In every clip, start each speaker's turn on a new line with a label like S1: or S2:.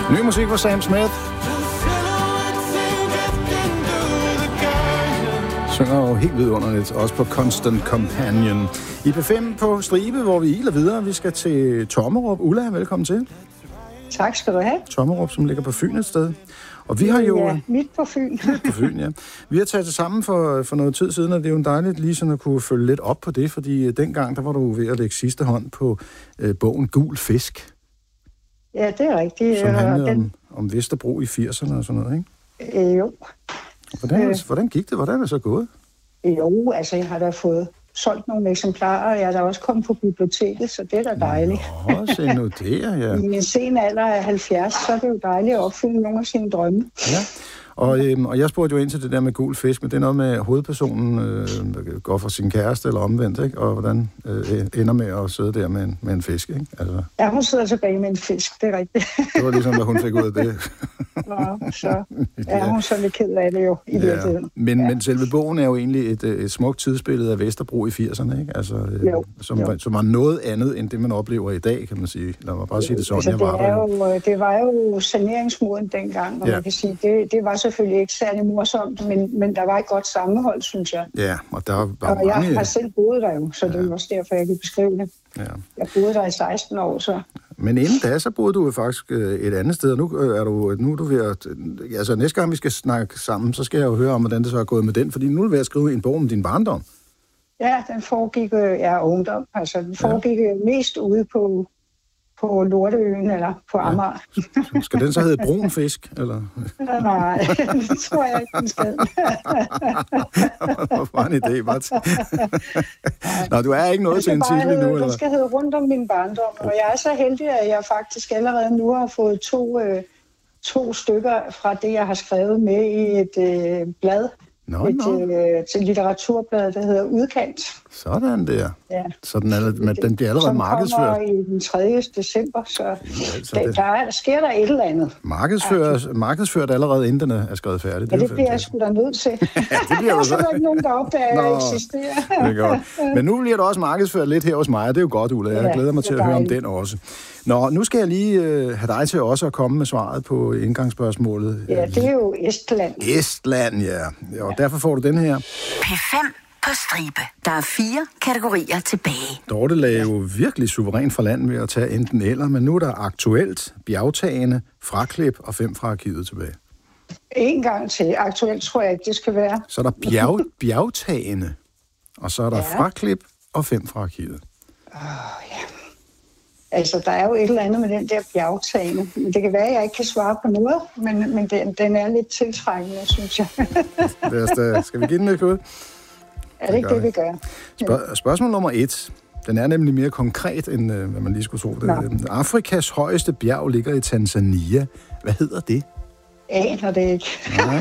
S1: Ny musik fra Sam Smith. Synger jo helt vidunderligt, også på Constant Companion. I P5 på Stribe, hvor vi iler videre. Vi skal til Tommerup. Ulla, velkommen til.
S2: Tak skal du have.
S1: Tommerup, som ligger på Fyn et sted. Og vi har jo...
S2: Ja, midt på Fyn.
S1: På Fyn, ja. Vi har taget det sammen for noget tid siden, og det er jo dejligt lige sådan at kunne følge lidt op på det, fordi dengang, der var du ved at lægge sidste hånd på bogen Gul Fisk.
S2: Ja, det er rigtigt.
S1: Som handlede om Vesterbro i 80'erne og sådan noget, ikke?
S2: Jo.
S1: Hvordan gik det? Hvordan er det så gået?
S2: Jo, altså jeg har da fået solgt nogle eksemplarer, og jeg er da også kommet på biblioteket, så det er da dejligt.
S1: Nå, se nu det, ja.
S2: I en sen alder af 70, så er det jo dejligt at opfylde nogle af sine drømme.
S1: Ja. Og jeg spurgte jo ind til det der med Gul Fisk, men det er noget med hovedpersonen går for sin kæreste eller omvendt, ikke? Og hvordan ender med at sidde der med en fisk, ikke? Altså.
S2: Ja, hun sidder tilbage med en fisk, det er rigtigt.
S1: Det var ligesom, hvad hun fik ud af det.
S2: Nå, så er hun så lidt ked af det jo i virkeligheden.
S1: Men selve bogen er jo egentlig et smukt tidsbillede af Vesterbro i 80'erne, ikke? Altså, som var noget andet, end det, man oplever i dag, kan man sige. Lad mig bare sige det sådan,
S2: altså, det var jo saneringsmoden dengang, og man kan sige, det var selvfølgelig ikke særlig morsomt, men der var et godt sammenhold, synes jeg.
S1: Ja, og der var
S2: mange... jeg har selv boet der jo, så det er også derfor, jeg kan beskrive det. Ja. Jeg boede der i 16 år, så...
S1: Men inden da, så boede du jo faktisk et andet sted, og nu er du ved at... Altså, næste gang vi skal snakke sammen, så skal jeg jo høre om, hvordan det så er gået med den, fordi nu er du ved at skrive en bog om din barndom. Ja,
S2: den foregik... ungdom. Altså, den foregik mest ude på Lorteøen eller på Amager.
S1: Ja. Skal den så hedde Brun Fisk, eller?
S2: Nej, det tror jeg ikke, den skal.
S1: Hvor var en idé, bare til. Nå, du er ikke noget til en titel nu, eller?
S2: Den skal hedde Rundt om min barndom, og jeg er så heldig, at jeg faktisk allerede nu har fået to stykker fra det, jeg har skrevet med i et blad. Til litteraturblad, der hedder Udkant.
S1: Sådan der. Ja. Så den bliver allerede markedsført.
S2: Som kommer i den 3. december, så sker der et eller andet.
S1: Markedsført allerede, inden den er skrevet færdig.
S2: Ja, det bliver jeg sgu da nødt til. Ja, det bliver så der ikke nogen, der opdager, at jeg eksisterer.
S1: Det er godt. Men nu bliver der også markedsført lidt her hos mig, og det er jo godt, Ulla. Jeg glæder mig til at høre om den også. Nå, nu skal jeg lige have dig til også at komme med svaret på indgangsspørgsmålet.
S2: Ja, det er jo Estland.
S1: Estland, ja. Og derfor får du den her.
S3: P5 på Stribe. Der er 4 kategorier tilbage.
S1: Dorte lagde jo virkelig suveræn fra land ved at tage enten eller, men nu er der aktuelt, bjergtagende, fraklip og 5 fra arkivet tilbage.
S2: En gang til. Aktuelt tror jeg ikke, det skal være.
S1: Så er der bjergtagende, og så er der fraklip og 5 fra arkivet.
S2: Ja. Altså, der er jo et eller andet med den der bjergtagende. Det kan være, at jeg ikke kan svare på noget, men den er lidt tiltrækkende, synes jeg.
S1: Skal vi give den et skud?
S2: Er det ikke det, vi gør?
S1: Spørgsmål nummer 1. Den er nemlig mere konkret, end hvad man lige skulle tro. Afrikas højeste bjerg ligger i Tanzania. Hvad hedder det?
S2: Aner det ikke.
S1: Nej.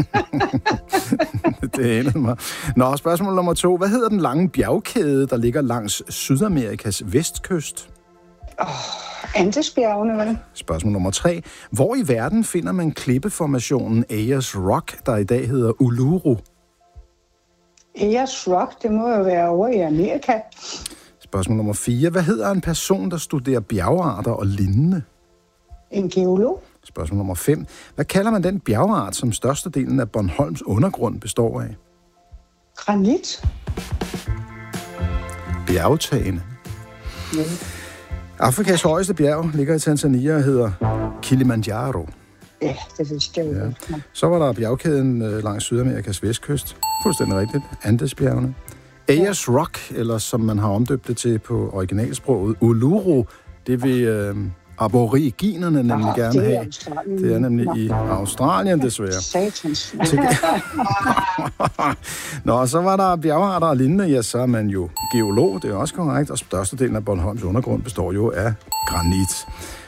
S1: Det aner mig. Nå, spørgsmål nummer 2. Hvad hedder den lange bjergkæde, der ligger langs Sydamerikas vestkyst?
S2: Andesbjergene, vel?
S1: Spørgsmål nummer 3. Hvor i verden finder man klippeformationen Ayers Rock, der i dag hedder Uluru?
S2: Ayers Rock, det må jo være over i Amerika.
S1: Spørgsmål nummer 4. Hvad hedder en person, der studerer bjergarter og lignende?
S2: En geolog.
S1: Spørgsmål nummer 5. Hvad kalder man den bjergart, som størstedelen af Bornholms undergrund består af?
S2: Granit.
S1: Bjergtagende. Ja. Afrikas højeste bjerg ligger i Tanzania og hedder Kilimanjaro.
S2: Ja, det vidste jeg jo. Ja.
S1: Så var der bjergkæden langs Sydamerikas vestkyst. Fuldstændig rigtigt. Andesbjergene. Ayers Rock, eller som man har omdøbt det til på originalsproget, Uluru, det vil aboriginerne nemlig gerne have. Det er nemlig i Australien, desværre.
S2: Satans.
S1: Nå, så var der bjergarter og lignende. Ja, så er man jo geolog, det er også korrekt. Og størstedelen af Bornholms undergrund består jo af granit.